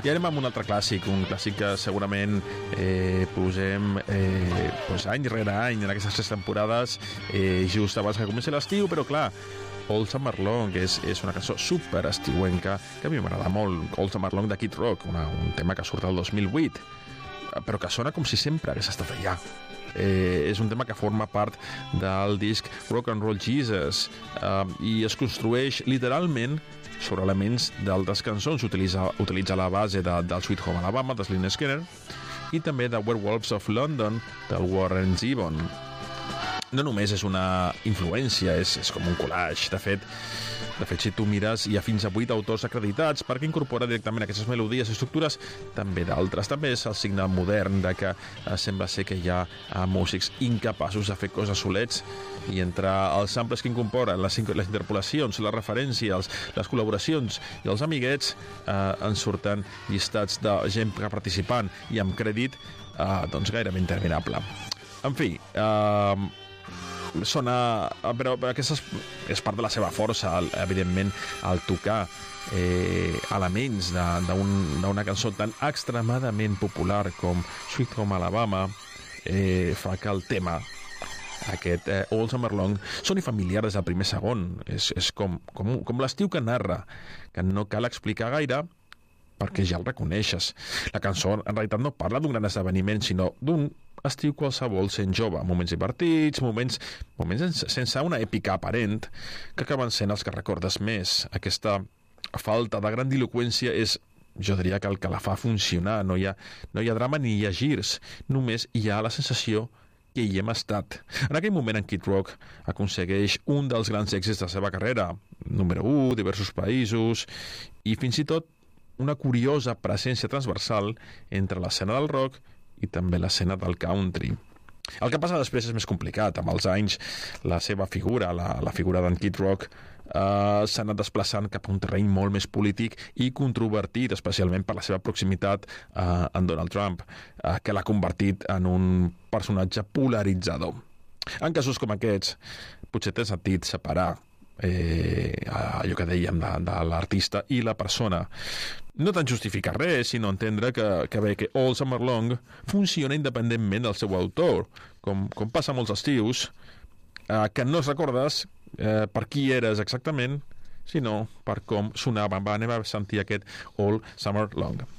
I anem amb un altre clàssic, un clàssic que segurament posem any rere any en aquestes 3 temporades, just abans que comenci l'estiu, però clar, All Summer Long és una cançó super estiuenca que a mi m'agrada molt. All Summer Long de Kid Rock, un tema que surt el 2008, però que sona com si sempre hagués estat allà. És un tema que forma part del disc Rock and Roll Jesus, i es construeix literalment sobre elements d'altres cançons. Utilitza la base del Sweet Home Alabama de Lynyrd Skynyrd i també de Werewolves of London del Warren Zevon. No només és una influència, és com un collage. De fet, si tu mires, hi ha fins a 8 autors acreditats perquè incorpora directament aquestes melodies i estructures, també d'altres. També és el signe modern de que sembla ser que hi ha músics incapaços de fer coses solets, i entre els samples que incorporen, les interpolacions, les referències, les col·laboracions i els amiguets, ens surten llistats de gent participant i amb crèdit doncs gairebé interminable. En fi, sona, però aquesta és part de la seva força, evidentment, el tocar elements d'una cançó tan extremadament popular com Sweet Home Alabama, fa que el tema, aquest All Summer Long, soni familiar des del primer segon. És com l'estiu que narra, que no cal explicar gaire perquè ja el reconeixes. La cançó en realitat no parla d'un gran esdeveniment, sinó d'un estiu qualsevol sent jove, moments divertits, moments sense una èpica aparent, que acaben sent els que recordes més. Aquesta falta de grandiloqüència és, jo diria, que el que la fa funcionar. No hi ha drama ni hi ha girs, només hi ha la sensació que hi hem estat. En aquell moment en Kid Rock aconsegueix un dels grans èxits de la seva carrera, número 1, diversos països, i fins i tot una curiosa presència transversal entre l'escena del rock i també l'escena del country. El que passa després és més complicat. Amb els anys, la seva figura, la figura d'en Kid Rock, s'ha anat desplaçant cap a un terreny molt més polític i controvertit, especialment per la seva proximitat amb Donald Trump, que l'ha convertit en un personatge polaritzador. En casos com aquests, potser té sentit separar allò que dèiem de l'artista i la persona. No tant justificar res, sinó entendre que All Summer Long funciona independentment del seu autor, com passa molts estius, que no es recordes per qui eres exactament, sinó per com sonava. Anem a sentir aquest All Summer Long.